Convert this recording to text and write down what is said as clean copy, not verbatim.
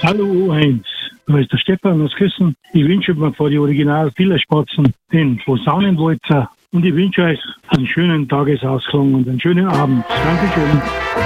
Hallo U1, da ist der Stefan aus Küssen. Ich wünsche mir vor die Original viele Spatzen den Posaunenwalzer und ich wünsche euch einen schönen Tagesausgang und einen schönen Abend. Dankeschön.